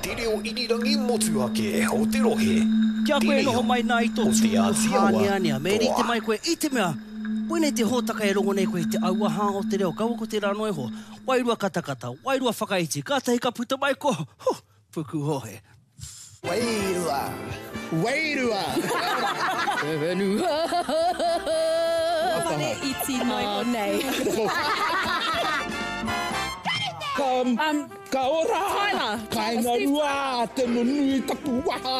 te reo inirangi motu ake o te rohe. Kia koe noho mai nā i tō tūhāniania. Me rite mai koe i te mea. Koenei te hōtaka e rongo nei koe te auaha o te reo. Kaua ko te rano e ho. Wairua katakata, wairua whakaiti. Kātahi ka puta mai ko. Puku hohe. Wairua. Wairua. Whenua. Pane iti noi ko nei. Ka ora. Kainga rua te nunui tapu waha.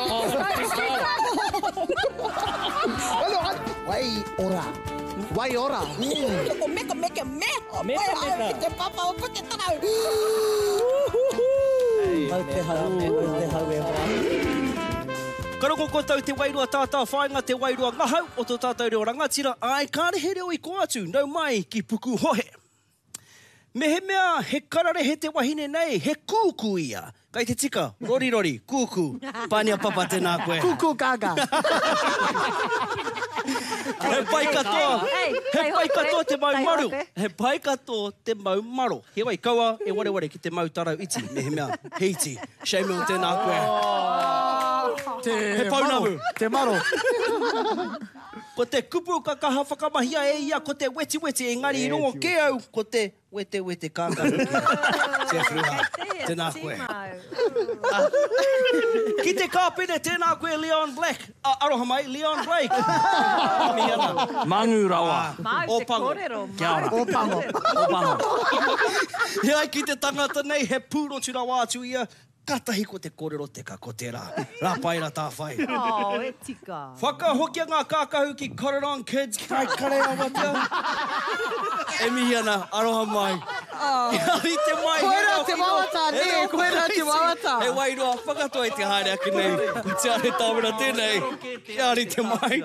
Wai ora. Wai ora. Meka. Meka. Te papa o puke tarau. Karoko koutou te wairua tātā whainga te wairua ngahau o tō tātou reo rangatira. Ai, kārehe reo i ko atu, nau mai ki puku hohe. Me he mea, he karare he te wahine nei, he kūku ia. Kai te tika, rori, kūku. Pānia papa tēnā koe. Kuku kaga. He pai katoa te mau maru. He pai katoa te mau maro. He wai kaua e ware ki te mau tarau iti. Me he mea, he iti. Shame on tēnā koe. He paunahu. Te maro. Ko te kupu ka kaha whakamahia e ia, ko te weti engari i rongo ke au, ko te wete kākaru. Te fruha. Tēnā koe. Ki te kāpene tēnā koe Leon Black. Aroha mai, Leon Blake. Mangu rawa. O pango. Kia ora. O pango. Hei ki te tangata nei, he pūro tira wātu ia. Katahi ko te kōrero teka ko te rā. Rā paira tā whai. E tika. Whakahokia ngā kākahu ki Kororon Kids. Kai kare awatea. E mihi ana, aroha mai. Kia ri te mai. Koera te wawata, ne. Koera te wawata. He wairua, whakatoa i te haere aki nei. Ko te are tāmera tēnei. Kia ri te mai.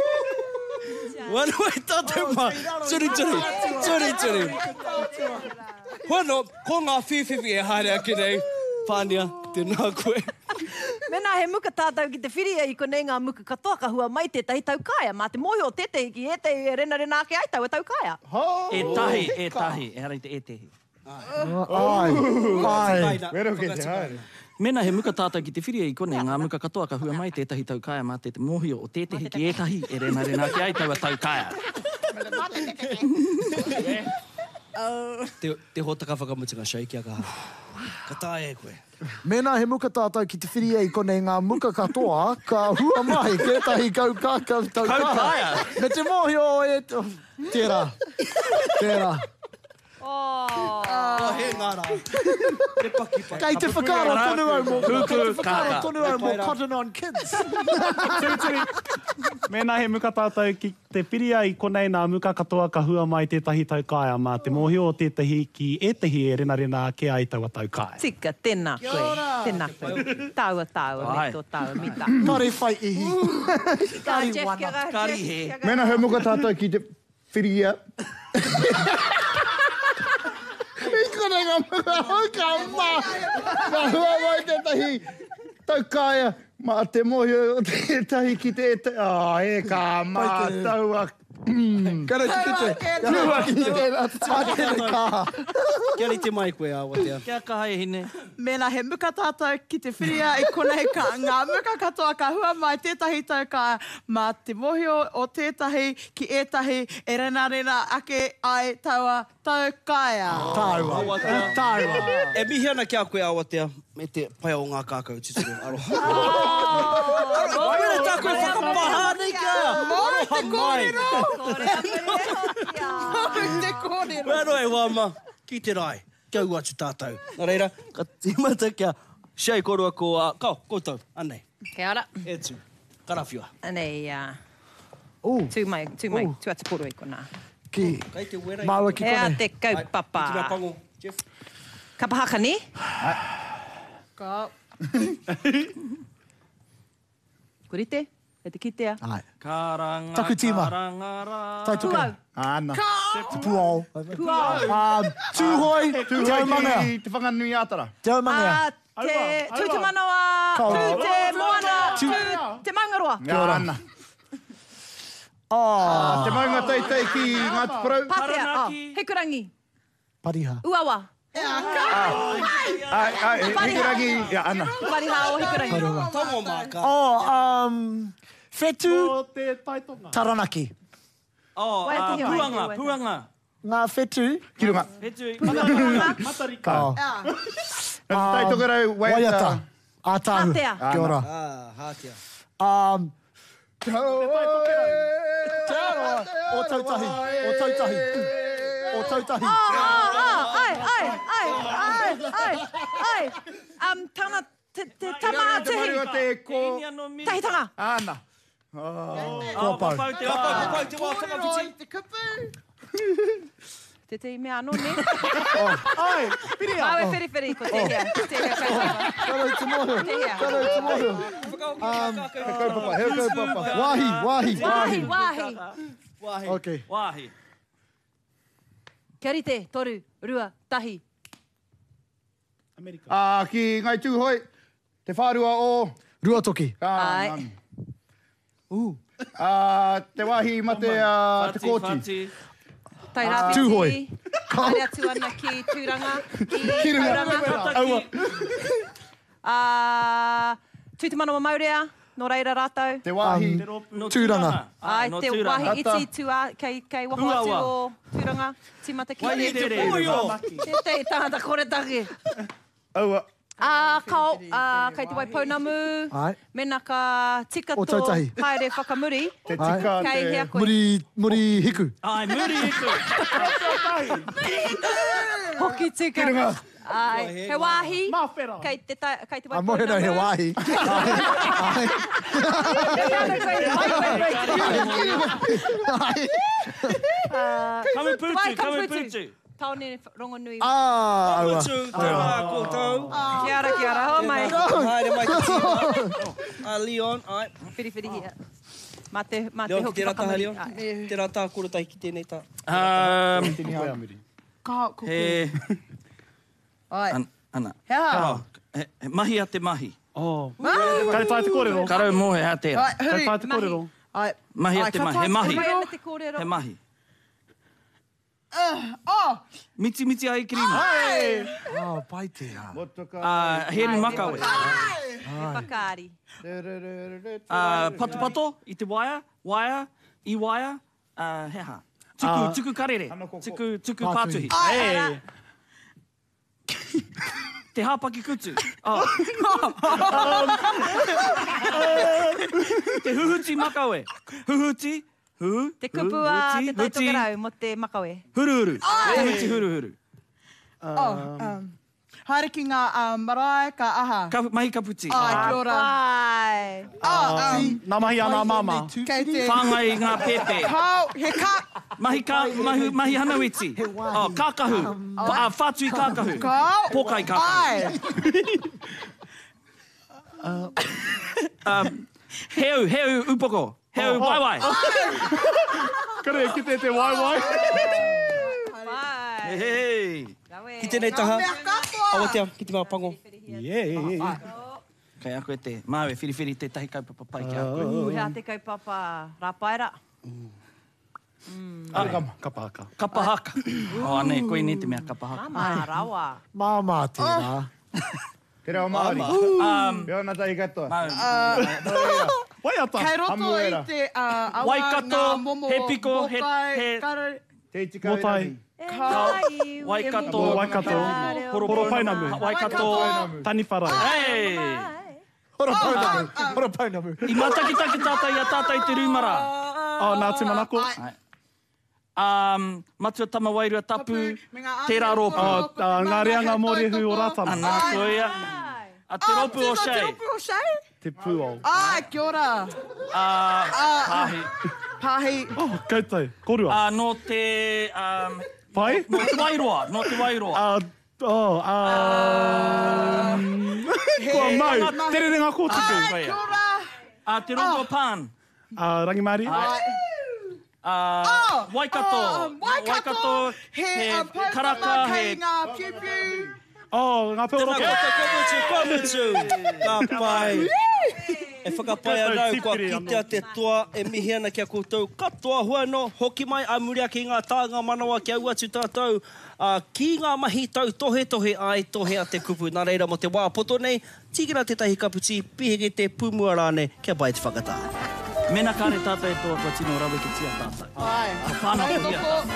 Wano e tātou mai. Turi. Wano, ko ngā whiwhiwi e haere aki nei. Pānia, tēnā koe. Mena he muka tātou ki te whiria i konei ngā muka katoa ka hua mai tētahi tau kāia. Mā te mohi o tētahi ki e te rena ake ai tau e tau kāia. E tahi. E harai te e tehi. Ai. Wero ke te haere. Mena he muka tātou ki te whiria i konei ngā muka katoa ka hua mai tētahi tau kāia. Mā te mohi o tētahi ki e tahi e rena ake ai tau e tau kāia. Te hōtaka whakamutinga shai kia kaha. Ka tae e koe. Mena he muka tātou ki te whiria i konei ngā muka katoa ka hua mai kētahi kau kākau tau kāia. Me te mohi o e... Tērā. He ngāra. Te paki. Kei te whakaro tonu au mō. Kuku kāka. Tonu au mō Cotton on Kids. Mena he muka tātou ki te whiria i konei ngā muka katoa ka hua mai tētahi tau kāia. Mā te mohi o tētahi ki e tehi e rena ake ai tau a tau kāia. Tika, tēnā koe. Tēnā koe. Tāua, me tō tāua, mita. Kare whai ihi. Kari wana. Kari he. Mena he muka tātou ki te whiria. I konei ngā muka hauka mā. Ka hua mai tētahi tau kāia. Mā te mohi o tētahi ki te... e kā mā taua. Kara ki te... Kia ri te mai koe awatea. Kia kaha e hine. Mena he muka tātou ki te whiria i konei ka ngā muka katoa ka hua mai tētahi tau kāia. Mā te mohi o tētahi ki ētahi e rena ake ai taua tau kāia. Tāua. E mihi ana kia koe awatea. Me te pai o ngā kākau tituru. Where tā koe whakapaha nei kia. Mōre te kōrero. Wero e wama. Ki te rai. Kia atu tātou. Nā reira, ka tīmata kia shei korua ko koutou. Anei. Kia ora. E tū. Karawhiua. Anei, tū atu koro i kona. Ki. Kei te wera. Māua ki Ea konei. te kaupapa. Ki te mea pango. Jeff. Kapahaka ni? Ka. Kurite? E te kitea? Ai. Karanga, Taku tīma. karangara. Tai tuka. Puau. Ana. Te puao. Puao. Tūhoi. Taumangia. Te whanganui ātara. Taumangia. Te tū te manawa, Kau. tū te moana, tū te mangaroa. Ana. Te maunga teitei ki ngā tuparau. Pātea, he kurangi. Pariha. Uawa. Ai, hikurangi. Ia, ana. Wari hao hikurangi. Tongo maka. Whetu O te taitonga. taranaki. Wai te hiwa, Puanga, te hiwa. puanga. Ngā whetu. Kirunga. Hetu. Matarika. Tai toka rau, Waiata. Ātahu. Hatea. Kia ora. Hātia. Te aroa. O tautahi. O tautahi. O tautahi. Ai. Tana, te tamaha tehi. Te ko. Tahitanga. Ana. Kua pau. Pau te wā whakawhiti. Te kupu. Te te mea anō ne. Ai, piria. Awe whiri ko te hea. Te hea kaupapa. Karau te moho. Te hea. Karau te moho. Kaupapa, heu kaupapa. Wahi. Wahi. Okay. Wāhi. Kia rite, toru, rua, tahi. Amerika. Ki ngai tūhoi, te whārua o... Rua toki. Ai. Te wāhi ma te kōti. Whati. Tai rāpiti. Tūhoi. Haere atu ana ki tūranga. Kirunga. Tauranga. Tūtimana wa maurea, no reira rātau. Te wāhi. No Tūranga. Ai, no te tūranga. wahi iti tua, kei waho atu Huawa. o tūranga. Timata ki Wai te re. Te tāngata kore taki. Aua. Kau, kei te waipounamu. Ai. Mena ka tika O tō tautahi. haere whakamuri. Te tika Kei hea koe. Muri hiku. Ai, muri hiku. Hoki tika. Kirunga. Ai, he wāhi. Mawhera. Kei te A mohe nau he wāhi. Ai. Kamuputu. Taone rongonui. Aua. Tū, te rā kōtou. Kia ora, ho mai. Haere mai te tīma. Leon, ai. Whiri hia. Mā te Leon, ki hoki te rata, whakamuri. Leon. Te rata korotai ki tēnei tā. Ka kuku. He... Ai. Ana. Hea. Mahi a te mahi. Oh. Kai tai te kōrero. Karau mohe a te. Ai, Kai huri. tai te kōrero. Ai. Mahi a te mahi. He mahi. Mai ana te kōrero. He mahi. Oh. Miti ai krimi. Paitea. Here makawe. He whakaari. Pato i te waia. I waia. Heha. Tuku karere. Tuku pātuhi. Hey. Te hāpaki kutu. Te huhuti makawe. Huhuti. Te kupu a te taitokarau mo te makawe. Huruhuru. Te huti huruhuru. Haere ki ngā marae ka aha. Mahi kaputi. Ai, kia ora. Ai. Nā mahi a nā māma. Kei te... Whāngai ngā pepe. Kau, he ka... Mahi hanawiti. Kākahu. Whātui kākahu. Kau. Pokai kākahu. Ai. Heu upoko. Heu waiwai. Kare, ki te waiwai. Ai. Hei. Ki tēnei taha. Mea katoa. Awa te ki te mā pango. Yeah. Kai a koe te māwe whiriwhiri te tahi kaupapa pai ki a koe. Hea te kaupapa rāpaera. Kapahaka. Kapahaka. Anei, koe ni te mea kapahaka. Mama rawa. Māma tērā. Te reo Māori. Pea nā tai katoa. Waiata. Kei roto i Hamuera. te awa Waikato, ngā momo he piko, mokai, he- kare- Te tika Motai. Waikato. Waikato. Horo painamu. Waikato. Tani wharai. Hei! Hora paunamu. Hora paunamu. I matakitaki tātai a tātai te rūmara. Oh, nā te manako. Matua tama wairua tapu, Me ngā tērā āhia ropu. Ngā reanga mōrehu o rātana. Anā koea. A te ropu o Te shei. ropu o shei? Te pūo. Ai, kia ora. Pāhi. Pahi. Oh, koutou. Korua. No te... Pai? No te wairoa. No te wairoa. Kua mau. Tere renga kōtuku. Ai, kia ora. Te ropu o pān. Rangimari. Waikato. Waikato. He karaka, kei he... ngā piu-piu. Oh, ngā Tēnā pēropo. koutou, komutu. Ka pai. E whakapai anau kua kitea te toa e mihi ana kia koutou. Katoa huano, hoki mai a murea ki ngā tānga manawa ki au atu tātou. Ki ngā mahi tau tohe tohe ai tohe a te kupu. Nā reira mo te wā poto nei, tīkira tētahi kaputi, pihege te pumua rāne, kia bai te whakatā. Mena kāre tātou e toa kua tino rawe ki tia tātou. Ai. Whānau ki tia tātou.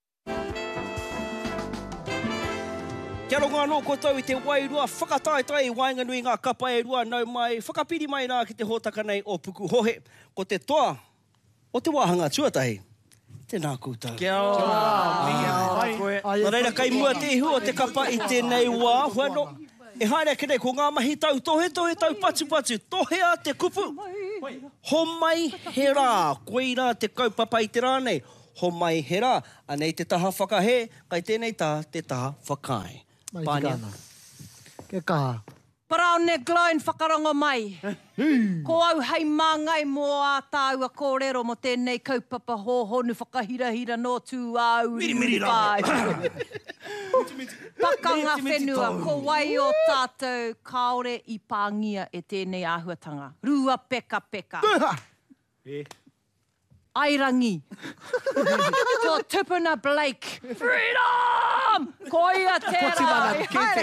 Kia rongo anō koutou i te wairua, whakataetai wainga nui ngā kapa e rua nau mai, whakapiri mai nā ki te hōtaka nei o Puku Hohe. Ko te toa, o te wāhanga tuatahi, tēnā koutou. Kia ora. Nā reira, kai mua te ihu o te kapa i tēnei wā, huano, e haere kere ko ngā mahi tau tohe tohe tau patu patu, tohea te kupu. Ho mai he rā, koe rā te kaupapa i te rānei, ho mai he rā, anei te taha whakahe, kai tēnei tā te taha whakae. Pānia. Ke kaha. Paraone Gloin whakarongo mai. Ko au hei māngai mō a tāua kōrero mo tēnei kaupapa hōhonu whakahirahira no tū au. Miri rā. Pakanga whenua, ko wai o tātou kaore i pāngia e tēnei āhuatanga. Rua peka peka. Airangi. Tō Tupuna Blake. Freedom! Koia te rai.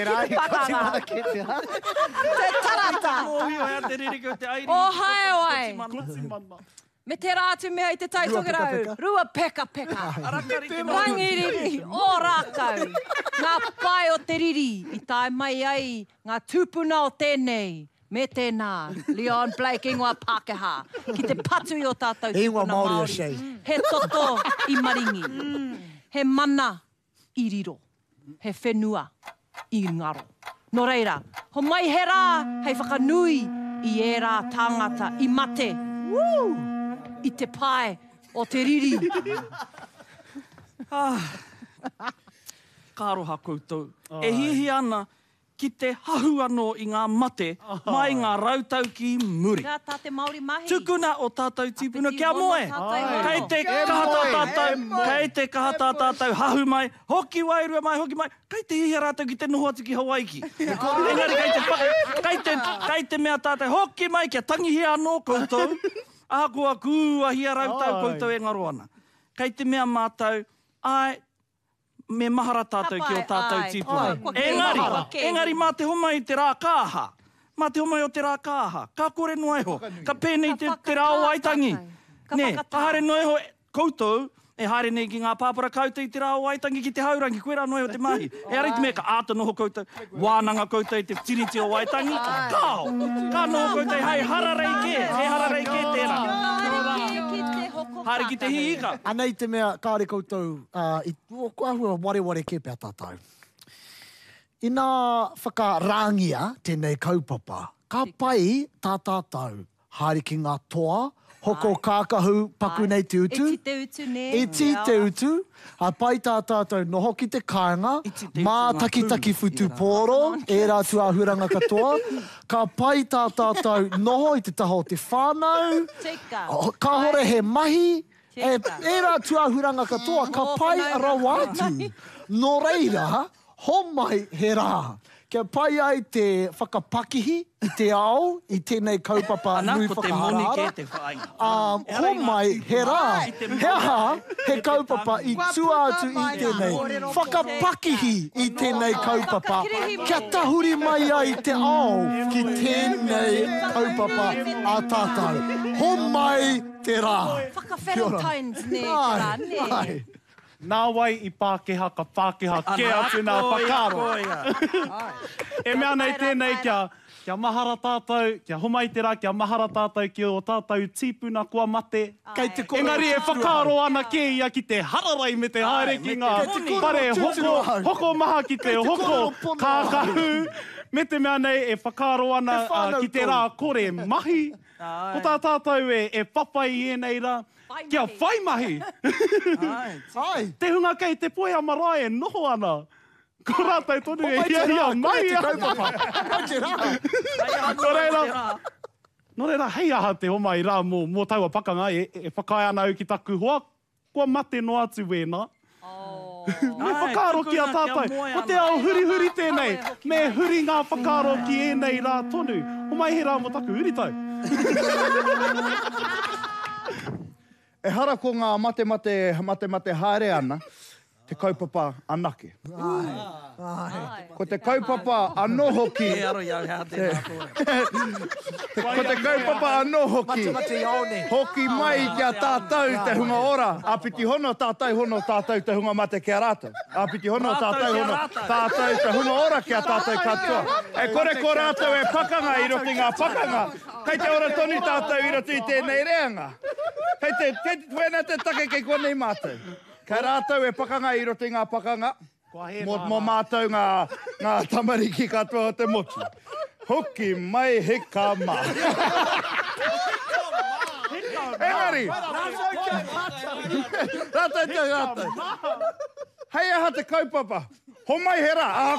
Te tarata. O hae oai. Me te rātu mea i te taitogerau. Rua peka peka. Rangiriri o rākau. Ngā pai o te riri. I tae mai ai ngā tūpuna o tēnei. Me tēnā, Leon Blake, ingoa Pākehā, ki te patu i o tātou Ingoa tūpuna Māori o Māori. Shei. He toto i maringi. He mana i riro. He whenua i ngaro. Nō reira, ho mai he rā, hei whakanui i e rā tāngata i mate. I te pai o te riri. Ka aroha koutou. E hihi ana ki te hahu anō i ngā mate mai ngā rautau ki muri. Kia tā te Māori mahi. Tukuna o tātou tīpuna kia moe. Tātou Kei te kahata tātou, kei te kahata tātou hahu mai, hoki wairua mai, hoki mai, kei te hihi rātou ki te noho atu ki Hawaii. Engari kei te mea tātou, hoki mai kia tangihi anō koutou, ākua kua hia rautau koutou e ngaro ana. Kei te mea mātou, ai, me mahara tātou ki o tātou tīpuna. Engari, mā te homa i te rā kāha. Mā te homa i o te rā kāha. Ka kore noe ho. Ka pēnei te rā o aitangi. Ne, ka haere noe ho koutou, e haere nei ki ngā pāpara koutou i te rā o aitangi ki te haurangi. Koe rā noe ho te mahi. E arei te mea ka āta noho koutou, wānanga koutou i te tiriti o aitangi. Kao! Ka noho koutou, hei hararei ke. He hararei ke tērā. Haere ki te hiika. Anei te mea kāre koutou, i kua hua wareware ke pēr tātou. I nā whakarangia tēnei kaupapa, ka pai tā tātou, haere ki ngā toa, hoko kākahu paku nei te utu. E ti te utu ne. E ti te utu. A pai tā tātou noho ki te kāinga, mā taki futu pōro, e rā tu āhuranga katoa. Ka pai tā tātou noho i te taho te whānau. Ka hore he mahi, e rā tu āhuranga katoa, ka pai rawātu. Nō reira, ho mai he rā. Kia pai ai te whakapakihi i te ao, i tēnei kaupapa nui whakaharara. Ho mai he rā, he aha, he kaupapa i tuātu i tēnei whakapakihi i tēnei kaupapa. Kia tahuri mai ai te ao ki tēnei kaupapa a tātou. Ho mai te rā. Whaka-Valentines ne, rā, ne. Nā wai i Pākehā, ka Pākehā ke atu nā whakaro. E mea nei tēnei kia mahara tātou, kia homai te rā, kia mahara tātou ki o tātou tīpuna kua mate. Engari e whakaro ana ke ia ki te hararai me te haere ki ngā pare hoko maha ki te hoko kākahu. Me te mea nei e whakaro ana ki te rā kore mahi. Ko tā tātou e papai e nei rā. Kia whai mahi. Te hunga kei te poe amarai e noho ana. Ko rātai tonu e ia mai ana. Nō reira, hei aha te homai rā mō taua pakanga e whakai ana au ki taku hoa. Kua mate no atu wēnā. Me whakaro ki a tātai. Ko te ao huri tēnei. Me huri ngā whakaro ki e nei rā tonu. Homai he rā mō taku uritau. E hara ko ngā mate haere ana, te kaupapa anake. Ko te kaupapa anō hoki. Ko te kaupapa anō hoki. Hoki mai kia tātou te hunga ora. Apiti hono tātou te hunga mate kia rātou. Apiti hono tātou te hunga ora kia tātou katoa. E kore ko rātou e pakanga i roti ngā pakanga. Kei te ora toni tātou i roti tēnei reanga. Kei te wena te take kei konei mātou. Kei rātou e pakanga i roti ngā pakanga. Mō mātou ngā tamariki katoa o te motu. Hoki mai he ka mā. Engari! Rātou. Hei aha te kaupapa. Ho mai he rā.